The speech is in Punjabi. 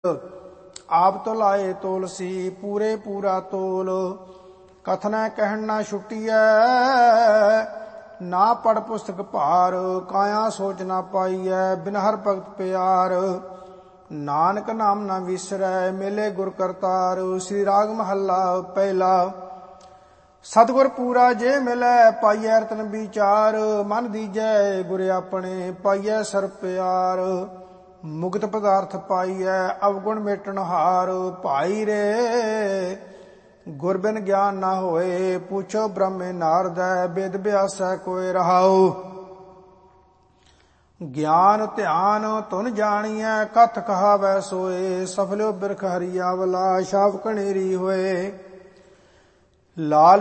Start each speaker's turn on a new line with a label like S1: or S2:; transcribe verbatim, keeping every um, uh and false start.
S1: ਆਪ ਤੋਂ ਲਾਏ ਤੋਲ ਸੀ ਪੂਰੇ ਪੂਰਾ ਤੋਲ। ਕਥਨਾ ਕਹਿਣ ਨਾ ਛੁੱਟੀਐ ਨਾ ਪੜ ਪੁਸਤਕ ਭਾਰ। ਕਾਇਆ ਸੋਚ ਨਾ ਪਾਈਐ ਬਿਨ ਹਰ ਭਗਤ ਪਿਆਰ। ਨਾਨਕ ਨਾਮ ਨਾ ਵਿਸਰੈ ਮਿਲੇ ਗੁਰ ਕਰਤਾਰ। ਸ੍ਰੀ ਰਾਗ ਮਹੱਲਾ ਪਹਿਲਾ। ਸਤਿਗੁਰ ਪੂਰਾ ਜੇ ਮਿਲੈ ਪਾਈਐ ਰਤਨ ਵਿਚਾਰ। ਮਨ ਦੀਜੈ ਗੁਰ ਆਪਣੇ ਪਾਈਐ ਸਰ ਪਿਆਰ। ਮੁਕਤ ਪਦਾਰਥ ਪਾਈਐ ਅਵਗੁਣ ਮੇਟਣ ਹਾਰ। ਭਾਈ ਰੇ ਗੁਰ ਬਿਨ ਗਿਆਨ ਨਾ ਹੋਏ ਪੁੱਛੋ ਬ੍ਰਹਮੇ ਨਾਰਦੈ। ਬਿਦ ਬਿਆਸੈ ਕੋਇ ਰਹਾਉ। ਗਿਆਨ ਧਿਆਨ ਤੁਨ ਜਾਣੀਐ ਕਥ ਕਹਾਵੈ ਸੋਏ। ਸਫਲਿਓ ਬਿਰਖ ਹਰੀਆ ਵਲਾ ਸ਼ਾਵ ਕਣੇਰੀ ਹੋਏ। ਲਾਲ